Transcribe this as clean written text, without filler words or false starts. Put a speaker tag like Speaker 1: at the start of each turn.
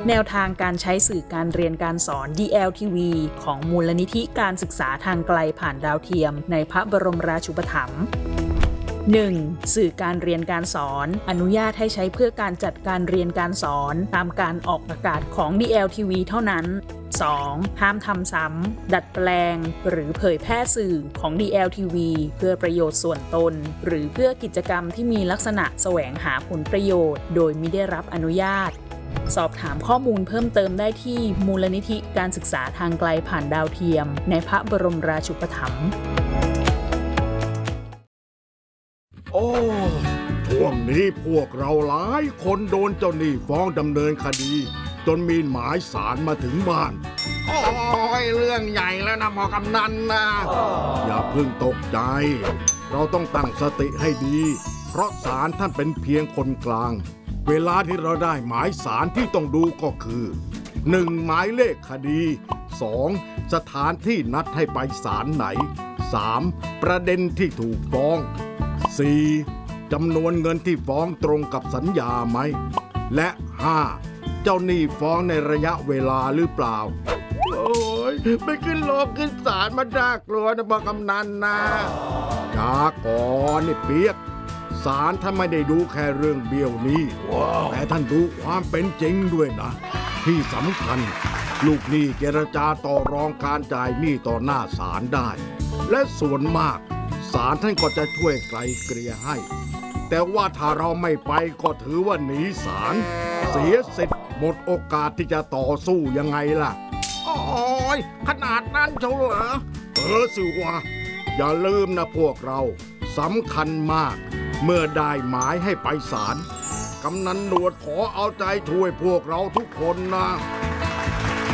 Speaker 1: แนวทางการใช้สื่อการเรียนการสอน DLTV ของมูลนิธิการศึกษาทางไกลผ่านดาวเทียมในพระบรมราชูปถัมภ์ 1. สื่อการเรียนการสอนอนุญาตให้ใช้เพื่อการจัดการเรียนการสอนตามการออกอากาศของ DLTV เท่านั้น 2. ห้ามทำซ้ำดัดแปลงหรือเผยแพร่สื่อของ DLTV เพื่อประโยชน์ส่วนตนหรือเพื่อกิจกรรมที่มีลักษณะแสวงหาผลประโยชน์โดยมิได้รับอนุญาตสอบถามข้อมูลเพิ่มเติมได้ที่มูลนิธิการศึกษาทางไกลผ่านดาวเทียมในพระบรมราชูปถัมภ์
Speaker 2: โอ้ช่วงนี้พวกเราหลายคนโดนเจ้าหนี้ฟ้องดำเนินคดีจนมีหมายศาลมาถึงบ้านโอ้ยเรื่องใหญ่แล้วนะพ่อกำนันนะอย่าเพิ่งตกใจเราต้องตั้งสติให้ดีเพราะศาลท่านเป็นเพียงคนกลางเวลาที่เราได้หมายศาลที่ต้องดูก็คือ 1. หมายเลขคดี 2. สถานที่นัดให้ไปศาลไหน 3. ประเด็นที่ถูกฟ้อง 4. จำนวนเงินที่ฟ้องตรงกับสัญญาไหมและ 5. เจ้าหนี้ฟ้องในระยะเวลาหรือเปล่าโอ้ยไม่ขึ้นโลกขึ้นศาลมันน่ากลัวนะพ่อกำนันนะช้าก่อนนี่เปียกศาลท่านไม่ได้ดูแค่เรื่องเบี้ยวนี้แต่ท่านดูความเป็นจริงด้วยนะที่สำคัญลูกหนี้เจรจาต่อรองการจ่ายหนี้ต่อหน้าศาลได้และส่วนมากศาลท่านก็จะช่วยไกลเกลี่ยให้แต่ว่าถ้าเราไม่ไปก็ถือว่าหนีศาลเสียสิทธิ์หมดโอกาสที่จะต่อสู้ยังไงล่ะโอ้ยขนาดนั้นเฉเหรอสิวะอย่าลืมนะพวกเราสำคัญมากเมื่อได้หมายให้ไปศาลกำนันหนวดขอเอาใจช่วยพวกเราทุกคนนะ